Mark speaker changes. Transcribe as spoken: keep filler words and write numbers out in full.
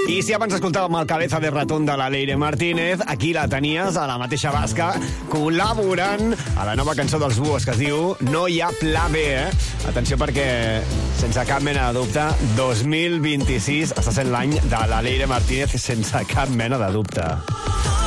Speaker 1: I si abans escoltàvem el cabeza de ratón de la Leire Martínez, aquí la tenies, a la mateixa basca, col·laborant a la nova cançó dels Búhos, que es diu No hi ha pla B, eh? Atenció perquè, sense cap mena de dubte, dos mil vint-i-sis està sent l'any de la Leire Martínez sense cap mena de dubte.